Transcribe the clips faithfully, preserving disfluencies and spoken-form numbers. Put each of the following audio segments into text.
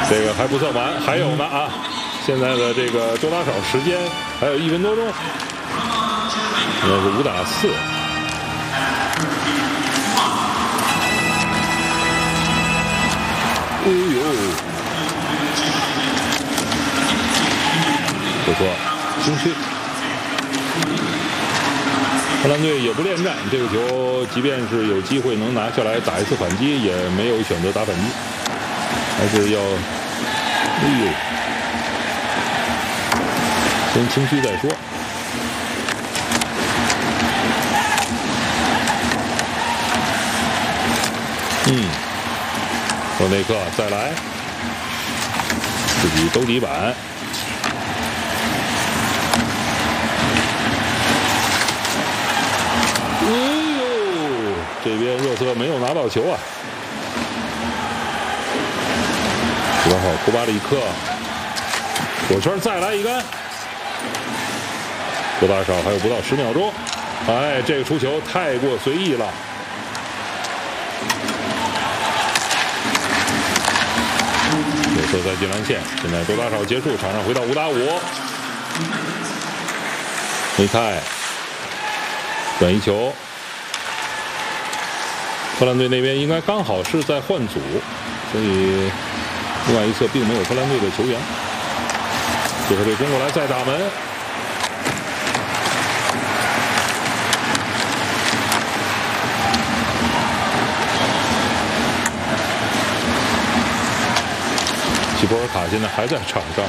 这个还不算完，还有呢啊！现在的这个周打少时间还有一分多钟，现在是五打四。哎呦，不错，清区。荷兰队也不恋战，这个球即便是有机会能拿下来打一次反击，也没有选择打反击，还是要，哎呦，先清区再说。嗯，索内克再来，自己兜底板。哎呦，这边热刺没有拿到球啊！十八号库巴里克，左圈再来一杆，多大少还有不到十秒钟。哎，这个出球太过随意了。热刺在进篮线，现在多大少结束，场上回到五打五。梅开。转移球，荷兰队那边应该刚好是在换组，所以另外一侧并没有荷兰队的球员。捷克队攻过来再打门，齐波尔卡现在还在场上。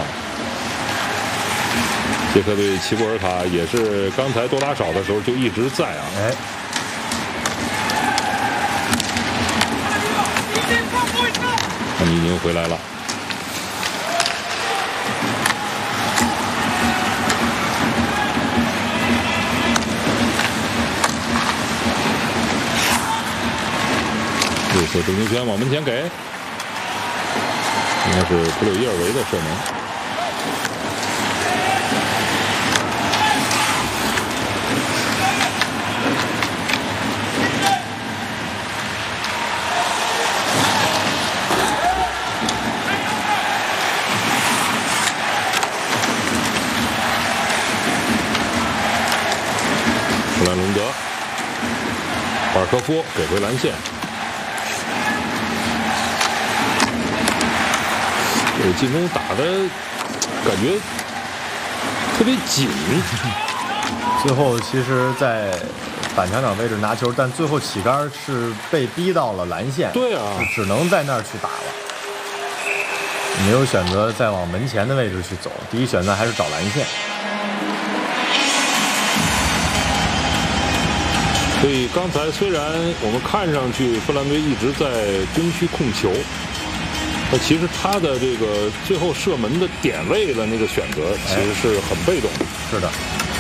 捷克队齐波尔卡也是刚才多打少的时候就一直在啊。 哎， 安妮宁回来了。右侧中球权往门前给，应该是普柳伊尔维的射门。弗兰隆德，巴尔科夫给回蓝线。这个进攻打的感觉特别紧。 最后其实，在反墙角位置拿球，但最后起杆是被逼到了蓝线。 对啊， 只能在那儿去打了，没有选择再往门前的位置去走。第一选择还是找蓝线。 所以刚才虽然我们看上去荷兰队一直在攻区控球，那其实他的这个最后射门的点位的那个选择其实是很被动的。 是的。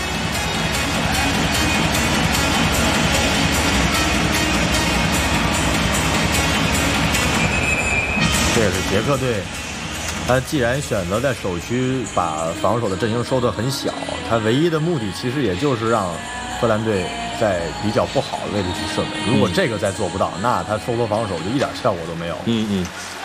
这也是捷克队，他既然选择在首区把防守的阵型收得很小，他唯一的目的其实也就是让荷兰队在比较不好的位置去射门。如果这个再做不到，那他收缩防守就一点效果都没有。 嗯嗯。